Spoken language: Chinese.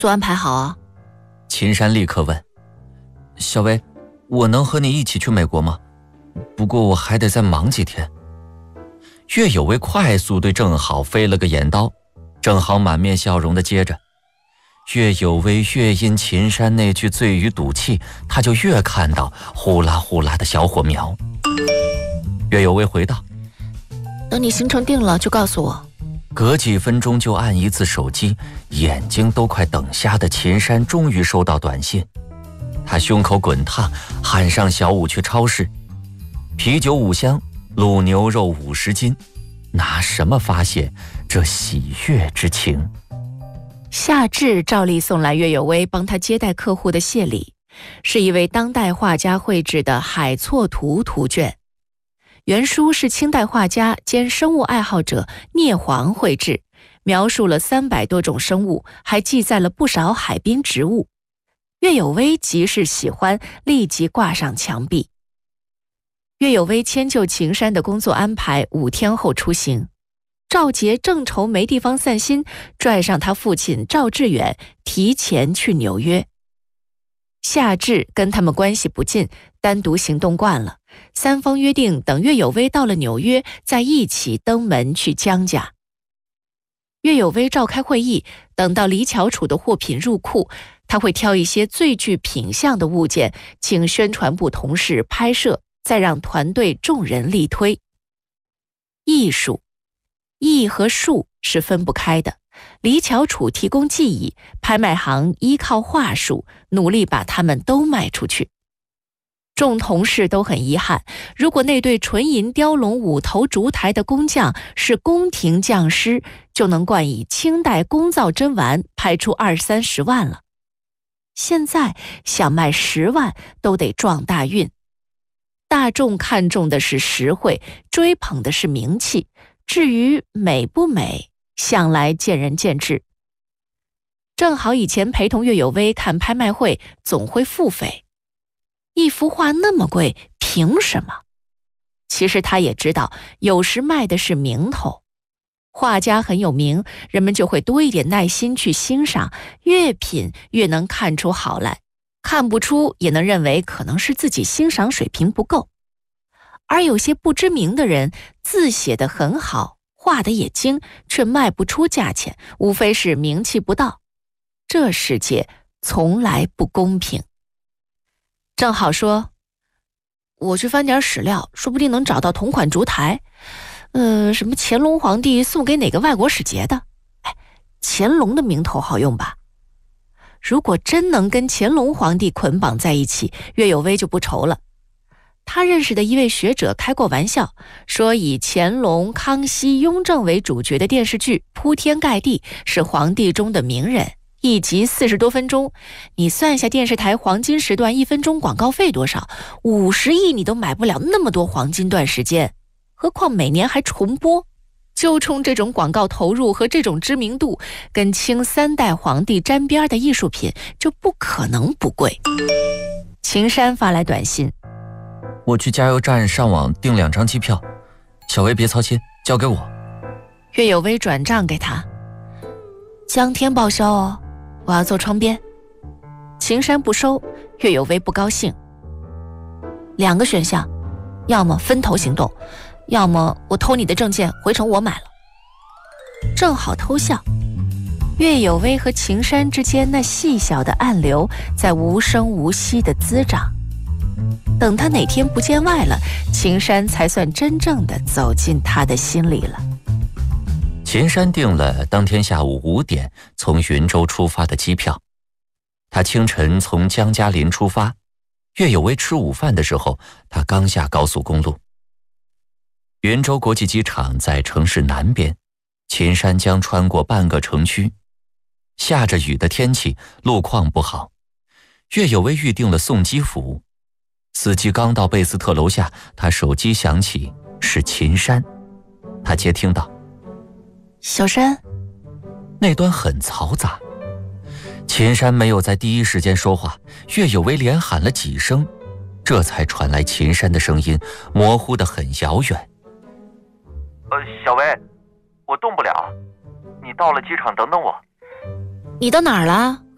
都安排好啊。 秦山立刻问：小薇，我能和你一起去美国吗？不过我还得再忙几天。岳有为快速对郑好飞了个眼刀，郑好满面笑容地接着。岳有为越因秦山那句醉语赌气，他就越看到呼啦呼啦的小火苗。岳有为回道： 等你行程定了就告诉我。 隔几分钟就按一次手机，眼睛都快等瞎的秦山终于收到短信。他胸口滚烫，喊上小五去超市，啤酒5箱，卤牛肉50斤，拿什么发泄这喜悦之情？ 夏至照例送来岳有为帮他接待客户的谢礼，是一位当代画家绘制的海错图图卷。原书是清代画家兼生物爱好者聂璜绘制，描述了300多种生物，还记载了不少海滨植物。岳有为极是喜欢，立即挂上墙壁。岳有为迁就秦山的工作安排，5天后出行。赵杰正愁没地方散心，拽上他父亲赵志远提前去纽约。夏至跟他们关系不近，单独行动惯了，三方约定等岳有为到了纽约，再一起登门去江家。岳有为召开会议，等到李巧楚的货品入库，他会挑一些最具品相的物件，请宣传部同事拍摄，再让团队众人力推。艺术，艺和术是分不开的。李巧楚提供技艺，拍卖行依靠话术，努力把它们都卖出去。众同事都很遗憾，如果那对纯银雕龙5头烛台的工匠是宫廷匠师，就能冠以清代工造珍玩，拍出20-30万了。现在想卖10万都得撞大运。大众看重的是实惠，追捧的是名气，至于美不美，向来见仁见智。正好以前陪同岳有为看拍卖会，总会腹诽，一幅画那么贵，凭什么？其实他也知道，有时卖的是名头。画家很有名，人们就会多一点耐心去欣赏，越品越能看出好来，看不出也能认为可能是自己欣赏水平不够。而有些不知名的人，字写得很好，画得也精，却卖不出价钱，无非是名气不到。这世界从来不公平。正好说，我去翻点史料，说不定能找到同款烛台，什么乾隆皇帝送给哪个外国使节的。乾隆的名头好用吧？如果真能跟乾隆皇帝捆绑在一起，岳有为就不愁了。他认识的一位学者开过玩笑，说以乾隆、康熙、雍正为主角的电视剧铺天盖地，是皇帝中的名人，一集40多分钟，你算一下电视台黄金时段1分钟广告费多少，50亿你都买不了那么多黄金段时间，何况每年还重播。就冲这种广告投入和这种知名度，跟清3代皇帝沾边的艺术品就不可能不贵。秦山发来短信， 我去加油站上网订2张机票，小薇别操心，交给我。 岳有为转账给他，当天报销哦，我要坐窗边。秦山不收，岳有为不高兴。2个选项，要么分头行动，要么我偷你的证件回城我买了。正好偷笑，岳有为和秦山之间那细小的暗流在无声无息地滋长。等他哪天不见外了，秦山才算真正的走进他的心里了。 秦山订了当天下午5点从云州出发的机票。他清晨从江嘉林出发，岳有为吃午饭的时候，他刚下高速公路。云州国际机场在城市南边，秦山将穿过半个城区。下着雨的天气，路况不好。岳有为预定了送机服务。司机刚到贝斯特楼下，他手机响起，是秦山。他接听道： 小山。 那端很嘈杂。秦山没有在第一时间说话，岳有为连喊了几声，这才传来秦山的声音，模糊得很遥远。 小薇，我动不了，你到了机场等等我。 你到哪儿了？